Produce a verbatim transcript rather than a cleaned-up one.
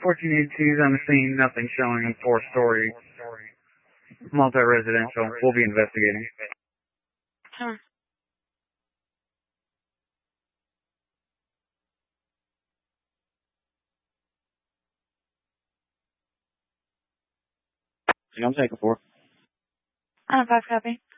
fourteen eighty-two is on the scene. Nothing showing. Four-story multi-residential. We'll be investigating. Huh. I'm taking four. I don't five copy.